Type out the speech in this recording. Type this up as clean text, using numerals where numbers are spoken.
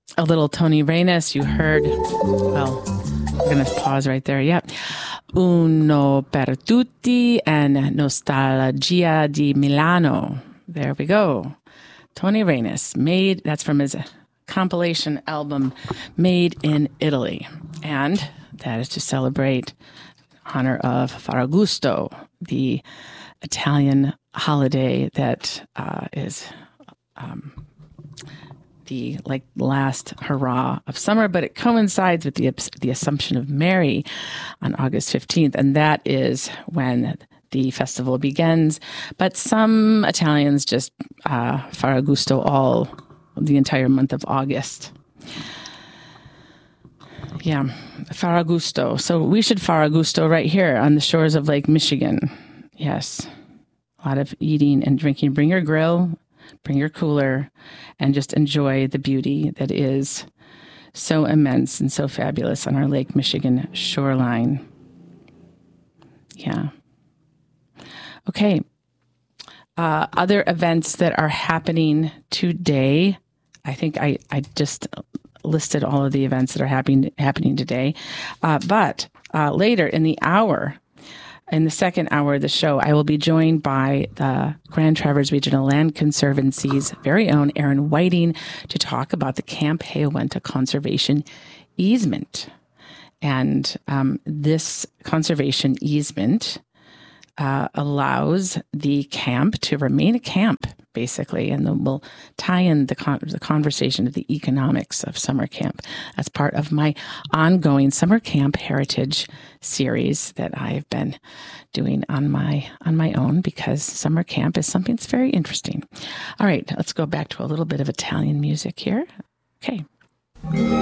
A little Tony Reyes. You heard, well, we're going to pause right there. Yep. Uno per tutti and Nostalgia di Milano. There we go. Tony Reyes, that's from his compilation album Made in Italy. And that is to celebrate honor of Ferragosto, the Italian holiday that is the last hurrah of summer, but it coincides with the Assumption of Mary on August 15th, and that is when the festival begins. But some Italians just Ferragosto the entire month of August. Yeah, Ferragosto. So we should Ferragosto right here on the shores of Lake Michigan. Yes, a lot of eating and drinking. Bring your grill, bring your cooler, and just enjoy the beauty that is so immense and so fabulous on our Lake Michigan shoreline. Yeah. Okay. Other events that are happening today. I think I just listed all of the events that are happening today. But later in the hour, in the second hour of the show, I will be joined by the Grand Traverse Regional Land Conservancy's very own Aaron Whiting to talk about the Camp Hay-Uinta Conservation Easement. And this conservation easement allows the camp to remain a camp, basically, and then we'll tie in the conversation of the economics of summer camp as part of my ongoing summer camp heritage series that I've been doing on my own, because summer camp is something that's very interesting. All right, let's go back to a little bit of Italian music here. Okay.